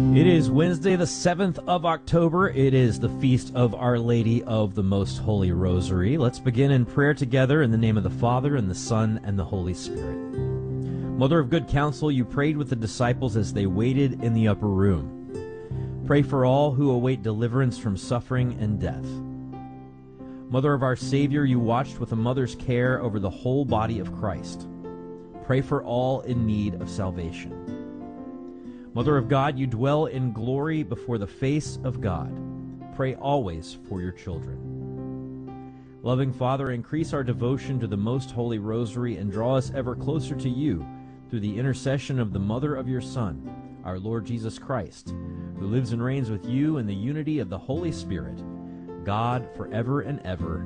It is Wednesday, the 7th of October. It is the feast of Our Lady of the Most Holy Rosary. Let's begin in prayer together in the name of the Father, and the Son, and the Holy Spirit. Mother of good counsel, you prayed with the disciples as they waited in the upper room. Pray for all who await deliverance from suffering and death. Mother of our Savior, you watched with a mother's care over the whole body of Christ. Pray for all in need of salvation. Mother of God, you dwell in glory before the face of God. Pray always for your children. Loving Father, increase our devotion to the Most Holy Rosary and draw us ever closer to you through the intercession of the Mother of your Son, our Lord Jesus Christ, who lives and reigns with you in the unity of the Holy Spirit, God forever and ever.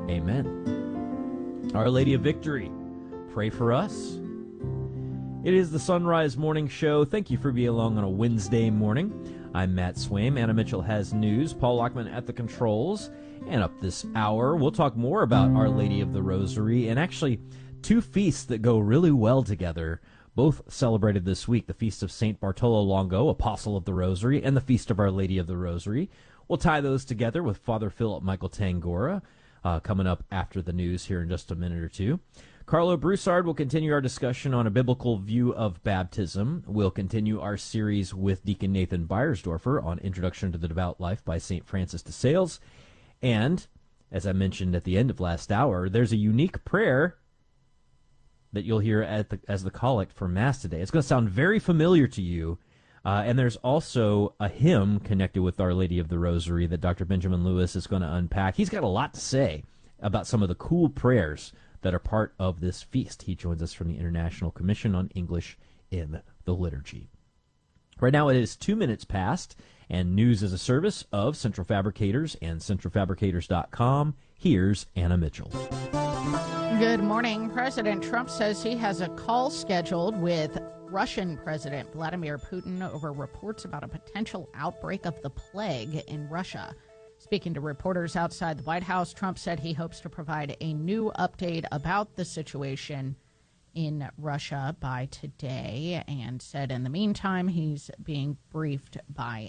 Amen. Our Lady of Victory, pray for us. It is the Sunrise Morning Show. Thank you for being along on a Wednesday morning. I'm Matt Swaim. Anna Mitchell has news. Paul Lockman at the controls. And up this hour, we'll talk more about Our Lady of the Rosary, and actually two feasts that go really well together, both celebrated this week, the Feast of St. Bartolo Longo, Apostle of the Rosary, and the Feast of Our Lady of the Rosary. We'll tie those together with Father Philip Michael Tangora coming up after the news here in just a minute or two. Carlo Broussard will continue our discussion on a biblical view of baptism. We'll continue our series with Deacon Nathan Beiersdorfer on Introduction to the Devout Life by St. Francis de Sales. And, as I mentioned at the end of last hour, there's a unique prayer that you'll hear as the collect for Mass today. It's going to sound very familiar to you. And there's also a hymn connected with Our Lady of the Rosary that Dr. Benjamin Lewis is going to unpack. He's got a lot to say about some of the cool prayers that are part of this feast. He joins us from the International Commission on English in the Liturgy. Right now it is 2 minutes past, and news is a service of Central Fabricators and centralfabricators.com. Here's Anna Mitchell. Good morning. President Trump says he has a call scheduled with Russian President Vladimir Putin over reports about a potential outbreak of the plague in Russia. Speaking to reporters outside the White House, Trump said he hopes to provide a new update about the situation in Russia by today, and said in the meantime he's being briefed by